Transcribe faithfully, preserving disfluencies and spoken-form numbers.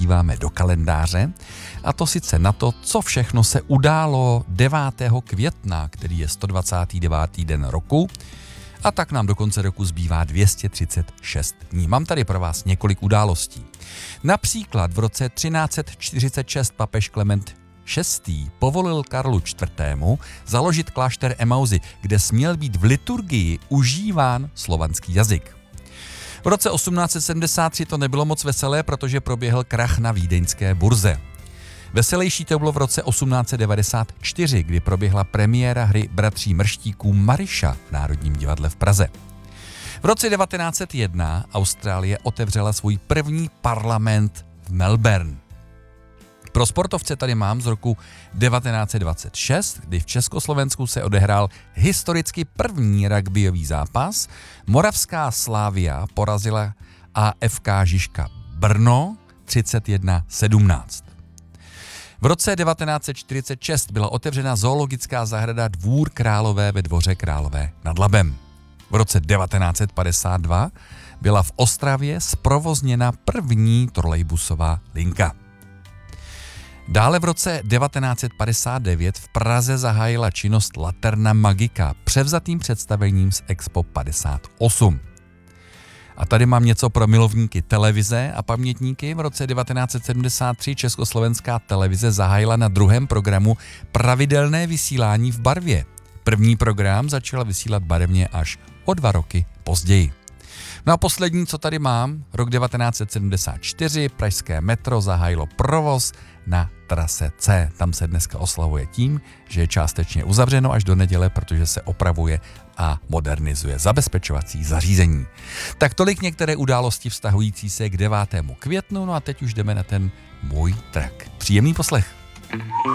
podíváme do kalendáře, a to sice na to, co všechno se událo devátého května, který je sto dvacátý devátý den roku, a tak nám do konce roku zbývá dvě stě třicet šest dní. Mám tady pro vás několik událostí. Například v roce třináct set čtyřicet šest papež Klement šestý povolil Karlu čtvrtému založit klášter Emauzy, kde směl být v liturgii užíván slovanský jazyk. V roce osmnáct set sedmdesát tři to nebylo moc veselé, protože proběhl krach na vídeňské burze. Veselější to bylo v roce osmnáct set devadesát čtyři, kdy proběhla premiéra hry Bratří Mrštíků Maryša v Národním divadle v Praze. V roce devatenáct set jedna Austrálie otevřela svůj první parlament v Melbourne. Pro sportovce tady mám z roku devatenáct set dvacet šest, kdy v Československu se odehrál historicky první rugbyový zápas. Moravská Slavia porazila A F K Žižka Brno třicet jedna sedmnáct. V roce devatenáct set čtyřicet šest byla otevřena zoologická zahrada Dvůr Králové ve Dvoře Králové nad Labem. V roce devatenáct set padesát dva byla v Ostravě zprovozněna první trolejbusová linka. Dále v roce devatenáct set padesát devět v Praze zahájila činnost Laterna Magica převzatým představením z Expo padesát osm. A tady mám něco pro milovníky televize a pamětníky. V roce devatenáct set sedmdesát tři Československá televize zahájila na druhém programu pravidelné vysílání v barvě. První program začal vysílat barevně až o dva roky později. No a poslední, co tady mám, rok devatenáct set sedmdesát čtyři, pražské metro zahájilo provoz na trase C. Tam se dneska oslavuje tím, že je částečně uzavřeno až do neděle, protože se opravuje a modernizuje zabezpečovací zařízení. Tak tolik některé události vztahující se k devátému květnu, no a teď už jdeme na ten můj track. Příjemný poslech.